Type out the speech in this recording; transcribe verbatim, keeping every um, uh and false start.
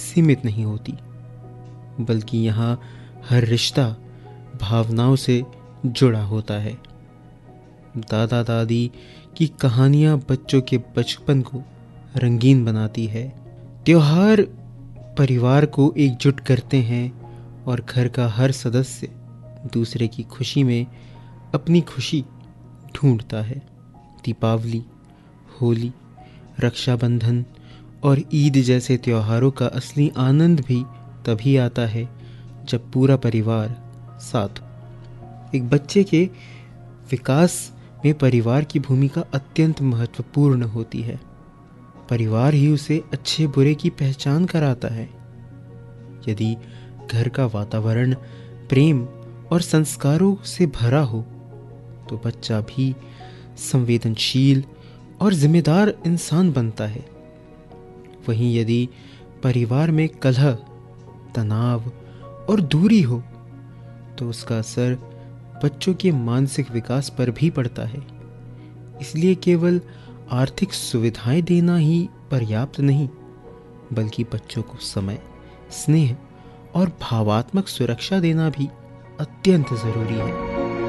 सीमित नहीं होती, बल्कि यहाँ हर रिश्ता भावनाओं से जुड़ा होता है। दादा दादी की कहानियाँ बच्चों के बचपन को रंगीन बनाती है। त्योहार परिवार को एकजुट करते हैं और घर का हर सदस्य दूसरे की खुशी में अपनी खुशी ढूंढता है। दीपावली, होली, रक्षाबंधन और ईद जैसे त्योहारों का असली आनंद भी तभी आता है जब पूरा परिवार साथ हो। एक बच्चे के विकास में परिवार की भूमिका अत्यंत महत्वपूर्ण होती है। परिवार ही उसे अच्छे बुरे की पहचान कराता है। यदि घर का वातावरण प्रेम और संस्कारों से भरा हो तो बच्चा भी संवेदनशील और जिम्मेदार इंसान बनता है। वहीं यदि परिवार में कलह, तनाव और दूरी हो तो उसका असर बच्चों के मानसिक विकास पर भी पड़ता है। इसलिए केवल आर्थिक सुविधाएं देना ही पर्याप्त नहीं, बल्कि बच्चों को समय, स्नेह और भावात्मक सुरक्षा देना भी अत्यंत जरूरी है।